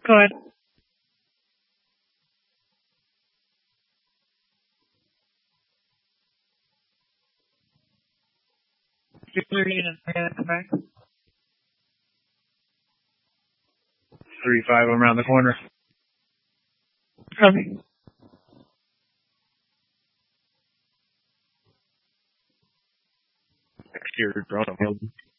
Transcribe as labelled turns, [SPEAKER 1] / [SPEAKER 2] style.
[SPEAKER 1] Go ahead. Come back. 35, I'm around the corner. Copy. Exterior drone available.